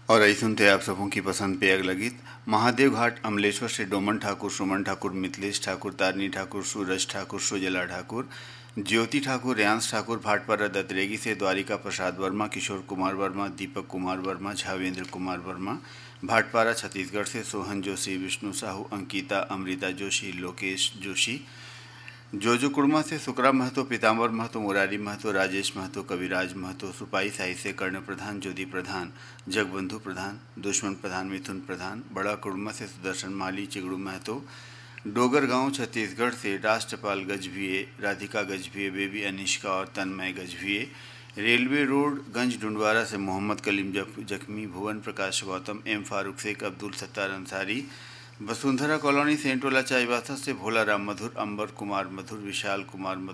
और आई सुनते हैं आप सबों की पसंद पे अगला गीत। महादेव घाट अमलेश्वर से डोमन ठाकुर, सुमन ठाकुर, मिथिलेश ठाकुर, तारनी ठाकुर, सूरज ठाकुर, सुजला ठाकुर, ज्योति ठाकुर, रेयांश ठाकुर, भाटपारा दत्तरेगी से द्वारिका प्रसाद वर्मा, किशोर कुमार वर्मा, दीपक कुमार वर्मा, झावेंद्र कुमार वर्मा, भाटपारा छत्तीसगढ़ से सोहन जोशी, विष्णु साहू, अंकिता, अमृता जोशी, लोकेश जोशी, जोजो कुर्मा से सुकरा महतो, पीताम्बर महतो, मुरारी महतो, राजेश महतो, कविराज महतो, सुपाई साई से कर्ण प्रधान, ज्योति प्रधान, जगबंधु प्रधान, दुश्मन प्रधान, मिथुन प्रधान, बड़ा कुर्मा से सुदर्शन माली, चिगड़ू महतो, डोगर गांव छत्तीसगढ़ से राष्ट्रपाल गजभिये, राधिका गजभिये, बेबी अनिष्का और तन्मय गजभिये, रेलवे रोड गंज डुंडवारा से मोहम्मद कलीम जख्मी, भुवन प्रकाश गौतम, एम फारूक शेख, अब्दुल सत्तार अंसारी, वसुंधरा कॉलोनी सेंटोला चाईबासा से भोला राम मधुर, अंबर कुमार मधुर, विशाल कुमार मधुर,